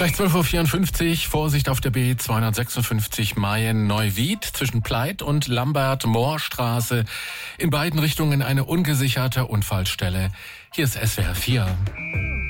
Gleich 12.54 Uhr, Vorsicht auf der B256 Mayen-Neuwied zwischen Pleit und Lambert-Mohr-Straße. In beiden Richtungen eine ungesicherte Unfallstelle. Hier ist SWR 4.